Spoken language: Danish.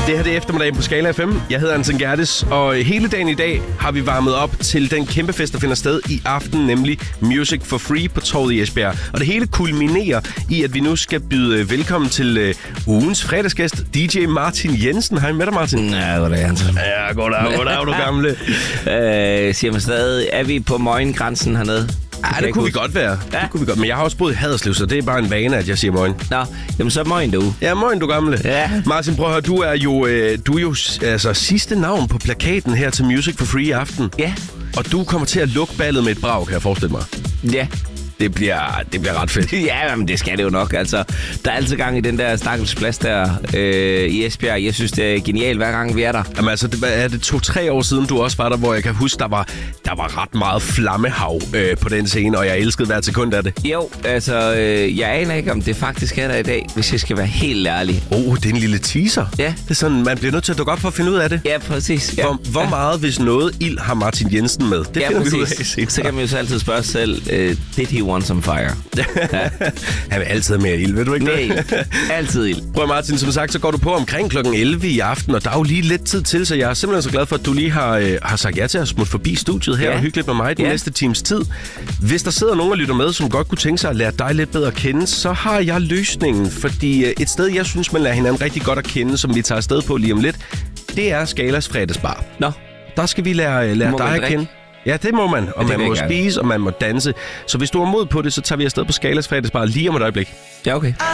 Det her det er eftermiddagen på Skala FM. Jeg hedder Anton Gerdes, og hele dagen i dag har vi varmet op til den kæmpe fest, der finder sted i aften, nemlig Music for Free på Torvet i Esbjerg. Og det hele kulminerer i, at vi nu skal byde velkommen til ugens fredagsgæst, DJ Martin Jensen. Hej med dig, Martin. Ja, goddag, Anton. Ja, goddag, du gamle. Siger man stadig, er vi på møgengrænsen hernede? Ja, det kunne vi godt være. Ja. Det kunne vi godt. Men jeg har også boet i Haderslev, så det er bare en vane, at jeg siger morgen. Nå, jamen så morgen du. Ja, morgen du gamle. Ja. Martin, prøv at høre, du er jo altså, sidste navn på plakaten her til Music for Free i aften. Ja. Og du kommer til at lukke ballet med et brag, kan jeg forestille mig. Ja. Det bliver ret fedt. Ja, men det skal det jo nok. Altså, der er altid gang i den der stakkels plads der i Esbjerg. Jeg synes, det er genialt, hver gang vi er der. Jamen altså, er det 2-3 år siden, du også var der, hvor jeg kan huske, der var ret meget flammehav på den scene, og jeg elskede hver sekund af det. Jo, altså, jeg aner ikke, om det faktisk er der i dag, hvis jeg skal være helt ærlig. Det er en lille teaser. Ja. Det er sådan, man bliver nødt til at dukke op for at finde ud af det. Ja, præcis. Ja. Hvor meget, hvis noget ild, har Martin Jensen med? Det finder vi ud af senere. Så kan man jo så altid spørge sig selv, did he want some fire? Ja. Han vil altid have mere ild, ved du ikke det? Nej, altid ild. Prøv Martin, som sagt, så går du på omkring kl. 11 i aften, og der er jo lige lidt tid til, så jeg er simpelthen så glad for, at du lige har sagt ja til at smutte forbi studiet her og hygge lidt med mig den næste times tid. Hvis der sidder nogen og lytter med, som godt kunne tænke sig at lære dig lidt bedre at kende, så har jeg løsningen, fordi et sted, jeg synes, man lærer hinanden rigtig godt at kende, som vi tager afsted på lige om lidt, det er Skalas fredagsbar. Nå. Der skal vi lære dig at kende. Ja, det må man. Og man må spise, og man må danse. Så hvis du har mod på det, så tager vi afsted på Skalas fredagsbar lige om et øjeblik. Ja, okay.